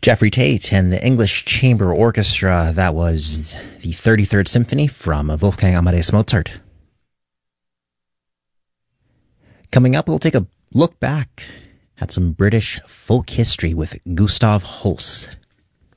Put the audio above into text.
Jeffrey Tate and the English Chamber Orchestra. That was the 33rd Symphony from Wolfgang Amadeus Mozart. Coming up, we'll take a look back at some British folk history with Gustav Holst.